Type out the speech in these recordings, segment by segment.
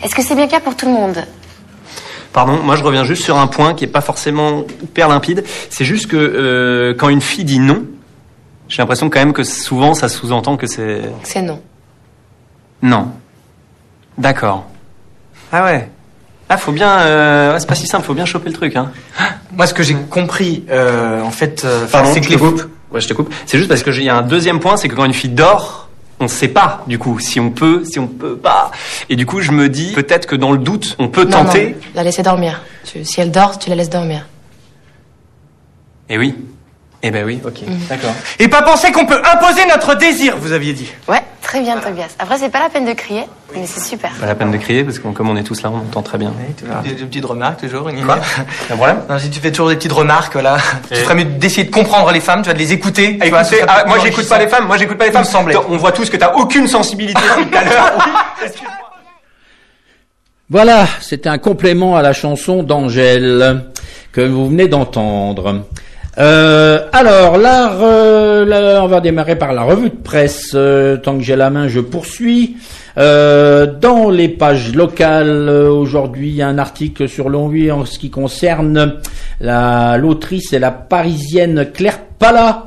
Est-ce que c'est bien clair pour tout le monde? Pardon, moi je reviens juste sur un point qui est pas forcément hyper limpide. C'est juste que quand une fille dit non, j'ai l'impression quand même que souvent ça sous-entend que c'est... C'est non. Non. D'accord. Ah ouais. Ah, faut bien... c'est pas si simple, faut bien choper le truc, hein. Moi, ce que j'ai compris, en fait... Pardon, c'est je que te coupe. Ouais, je te coupe. C'est juste parce que il y a un deuxième point, c'est que quand une fille dort, on sait pas, du coup, si on peut pas. Et du coup, je me dis, peut-être que dans le doute, on peut tenter... Non, la laisser dormir. Si elle dort, tu la laisses dormir. Eh oui. Eh ben oui, ok, d'accord. Et pas penser qu'on peut imposer notre désir, vous aviez dit. Ouais, très bien, Tobias. Après, c'est pas la peine de crier, mais c'est super. Pas la peine de crier, parce que comme on est tous là, on entend très bien. Oui, tu vois. Des petites remarques, toujours. Quoi? Un problème? Non, si tu fais toujours des petites remarques, là, tu ferais mieux d'essayer de comprendre les femmes, tu vas de les écouter. Écoutez, moi j'écoute pas les femmes, Il me semblait. On voit tous que t'as aucune sensibilité depuis tout à l'heure. Oui, excuse-moi. Voilà, c'était un complément à la chanson d'Angèle que vous venez d'entendre. Alors là, on va démarrer par la revue de presse. Tant que j'ai la main, je poursuis. Dans les pages locales, aujourd'hui, il y a un article sur Longwy en ce qui concerne l'autrice et la Parisienne Claire Pala,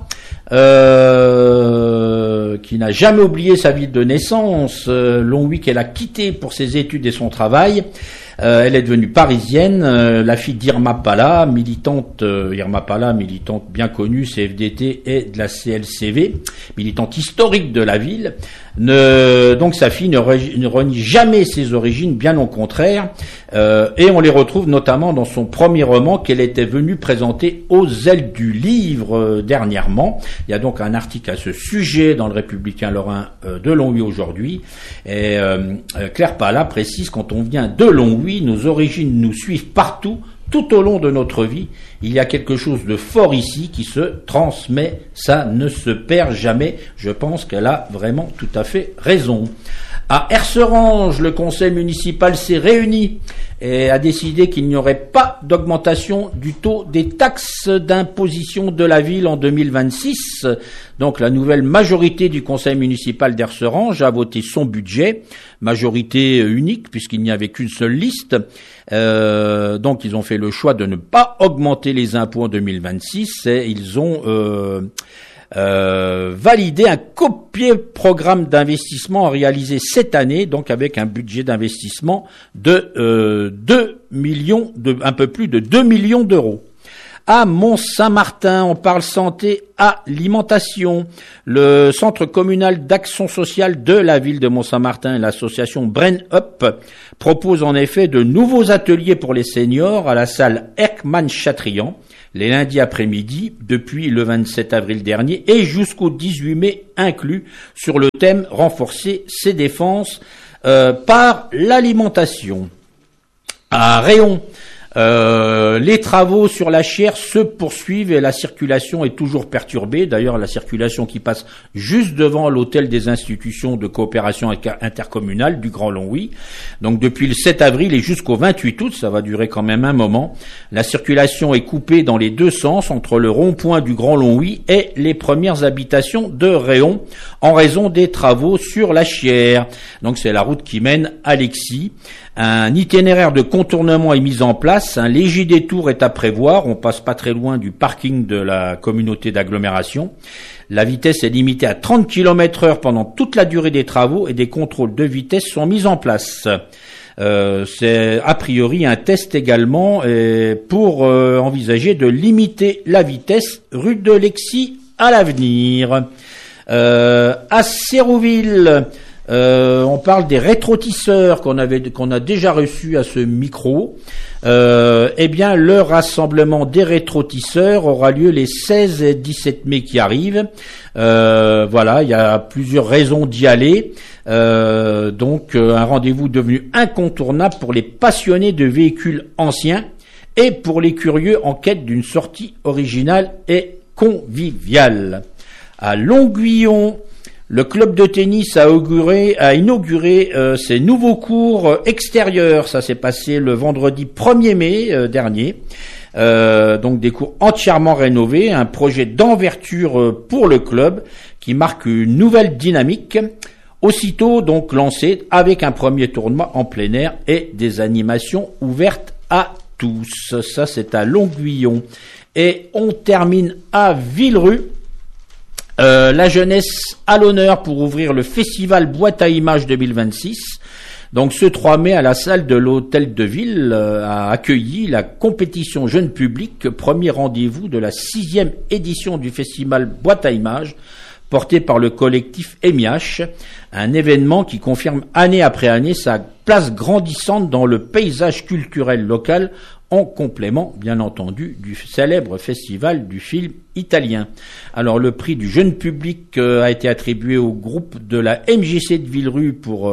qui n'a jamais oublié sa ville de naissance. Longwy qu'elle a quitté pour ses études et son travail. Elle est devenue parisienne, la fille d'Irma Pala, militante bien connue, CFDT et de la CLCV, militante historique de la ville. Donc sa fille ne renie jamais ses origines, bien au contraire, et on les retrouve notamment dans son premier roman qu'elle était venue présenter aux Ailes du Livre dernièrement. Il y a donc un article à ce sujet dans le Républicain Lorrain de Longwy aujourd'hui, et Claire Pala précise: quand on vient de Longwy, nos origines nous suivent partout, tout au long de notre vie. Il y a quelque chose de fort ici qui se transmet, ça ne se perd jamais. Je pense qu'elle a vraiment tout à fait raison. À Herserange, le conseil municipal s'est réuni et a décidé qu'il n'y aurait pas d'augmentation du taux des taxes d'imposition de la ville en 2026. Donc la nouvelle majorité du conseil municipal d'Herserange a voté son budget, majorité unique puisqu'il n'y avait qu'une seule liste. Donc ils ont fait le choix de ne pas augmenter les impôts en 2026 et ils ont validé un copié programme d'investissement à réaliser cette année, donc avec un budget d'investissement de un peu plus de 2 millions d'euros. À Mont-Saint-Martin, on parle santé, alimentation. Le centre communal d'action sociale de la ville de Mont-Saint-Martin et l'association Brain Up proposent en effet de nouveaux ateliers pour les seniors à la salle Erckmann-Chatrian, les lundis après-midi, depuis le 27 avril dernier et jusqu'au 18 mai inclus, sur le thème « Renforcer ses défenses par l'alimentation ». À Réon, les travaux sur la Chière se poursuivent et la circulation est toujours perturbée. D'ailleurs, la circulation qui passe juste devant l'hôtel des institutions de coopération intercommunale du Grand Longwy. Donc depuis le 7 avril et jusqu'au 28 août, ça va durer quand même un moment, la circulation est coupée dans les deux sens entre le rond-point du Grand Longwy et les premières habitations de Réon en raison des travaux sur la Chière. Donc c'est la route qui mène à Lexy. Un itinéraire de contournement est mis en place, un léger détour est à prévoir, on passe pas très loin du parking de la communauté d'agglomération. La vitesse est limitée à 30 km/h pendant toute la durée des travaux et des contrôles de vitesse sont mis en place. C'est a priori un test également pour envisager de limiter la vitesse rue de Lexy à l'avenir. À Sérouville, on parle des rétrotisseurs qu'on a déjà reçus à ce micro. Eh bien, le rassemblement des rétrotisseurs aura lieu les 16 et 17 mai qui arrivent. Voilà, il y a plusieurs raisons d'y aller. Donc, un rendez-vous devenu incontournable pour les passionnés de véhicules anciens et pour les curieux en quête d'une sortie originale et conviviale. À Longuillon, le club de tennis a inauguré ses nouveaux cours extérieurs. Ça s'est passé le vendredi 1er mai dernier. Donc des cours entièrement rénovés, un projet d'envergure pour le club qui marque une nouvelle dynamique. Aussitôt donc lancé avec un premier tournoi en plein air et des animations ouvertes à tous. Ça, c'est à Longuillon. Et on termine à Villerue. La jeunesse à l'honneur pour ouvrir le festival Boîte à Images 2026. Donc ce 3 mai à la salle de l'Hôtel de Ville a accueilli la compétition jeune public, premier rendez-vous de la 6e édition du festival Boîte à Images, porté par le collectif EMIAH, un événement qui confirme année après année sa place grandissante dans le paysage culturel local, en complément, bien entendu, du célèbre festival du film italien. Alors, le prix du jeune public a été attribué au groupe de la MJC de Villerue pour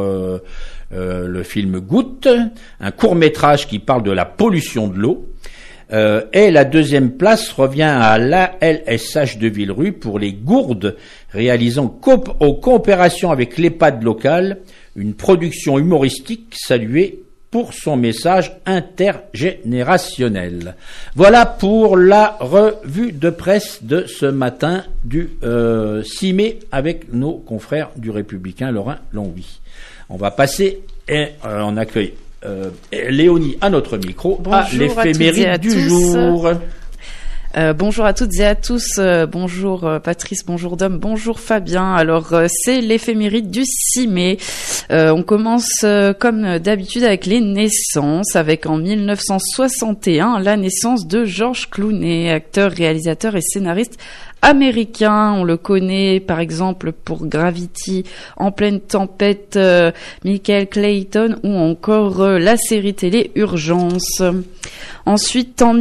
le film Goutte, un court-métrage qui parle de la pollution de l'eau. Et la deuxième place revient à l'ALSH de Villerue pour les Gourdes, réalisant en coopération avec l'EHPAD local une production humoristique saluée pour son message intergénérationnel. Voilà pour la revue de presse de ce matin du 6 mai avec nos confrères du Républicain Lorrain Longwy. On va passer et on accueille Léonie à notre micro. Bonjour à l'éphéméride du jour. Bonjour à toutes et à tous. Bonjour Patrice, bonjour Dom, bonjour Fabien. Alors c'est l'éphéméride du 6 mai. On commence comme d'habitude avec les naissances, avec en 1961 la naissance de George Clooney, acteur, réalisateur et scénariste américain. On le connaît par exemple pour Gravity, En pleine tempête, Michael Clayton ou encore la série télé Urgence. Ensuite, en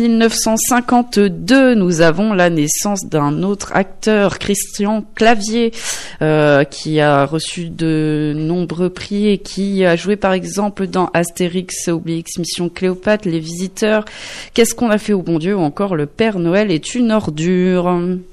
1952, nous avons la naissance d'un autre acteur, Christian Clavier, qui a reçu de nombreux prix et qui a joué par exemple dans Astérix, Obélix, Mission Cléopâtre, Les Visiteurs, Qu'est-ce qu'on a fait au bon Dieu ou encore Le Père Noël est une ordure.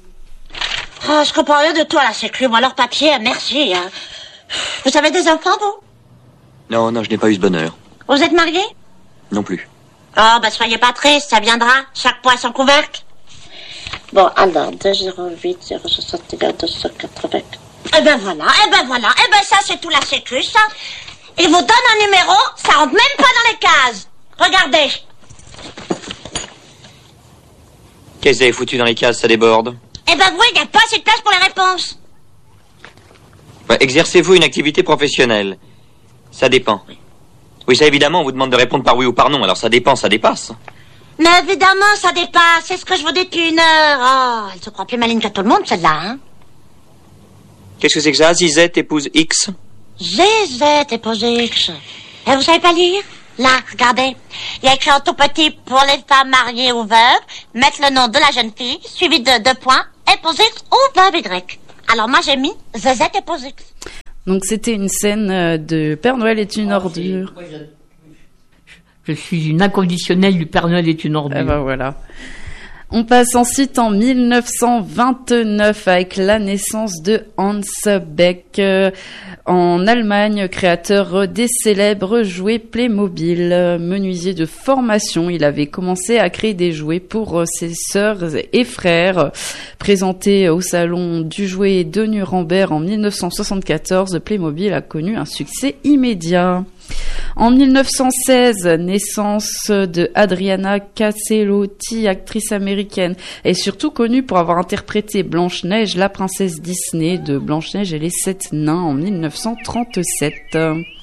Oh, je comprends rien de toi, la sécu. Moi, leur papier, merci. Hein. Vous avez des enfants, vous? Non, je n'ai pas eu ce bonheur. Vous êtes mariés? Non plus. Oh, soyez pas triste, ça viendra. Chaque poids son couvercle. Bon, alors, 208 061 280. Eh ben voilà. Ça, c'est tout la sécu, ça. Il vous donne un numéro, ça rentre même pas dans les cases. Regardez. Qu'est-ce que vous avez foutu dans les cases, ça déborde? Eh ben oui, il n'y a pas assez de place pour les réponses. Exercez-vous une activité professionnelle? Ça dépend. Oui, ça évidemment, on vous demande de répondre par oui ou par non, alors ça dépend, ça dépasse. Mais évidemment, ça dépasse, c'est ce que je vous dis depuis 1 heure. Oh, elle se croit plus maligne que tout le monde, celle-là, hein. Qu'est-ce que c'est que ça? Zizette épouse X? Zizette épouse X. Et vous savez pas lire? Là, regardez. Il y a écrit en tout petit pour les femmes mariées ou veuves, mettre le nom de la jeune fille, suivi de 2 points, épouse X ou veuve Y. Alors moi, j'ai mis Zizette épouse X. Donc c'était une scène de Père Noël est une ordure. Je suis une inconditionnelle du Père Noël est une ordure. Eh ben voilà. On passe ensuite en 1929 avec la naissance de Hans Beck en Allemagne, créateur des célèbres jouets Playmobil. Menuisier de formation, il avait commencé à créer des jouets pour ses sœurs et frères. Présenté au salon du jouet de Nuremberg en 1974, Playmobil a connu un succès immédiat. En 1916, naissance de Adriana Caselotti, actrice américaine, et surtout connue pour avoir interprété Blanche-Neige, la princesse Disney de Blanche-Neige et les 7 nains en 1937.